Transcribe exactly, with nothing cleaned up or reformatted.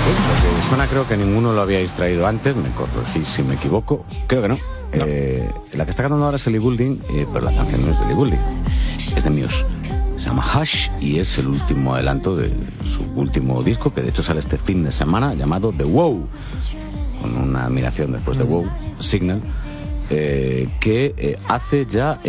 Lo que suena, creo que ninguno lo habíais traído antes, me corregís si me equivoco, creo que no. no. Eh, la que está cantando ahora es Ellie Goulding, eh, pero la canción no es de Ellie Goulding, es de Muse. Se llama Hush y es el último adelanto de su último disco, que de hecho sale este fin de semana, llamado The Wow, con una admiración después de Wow, Signal, eh, que eh, hace ya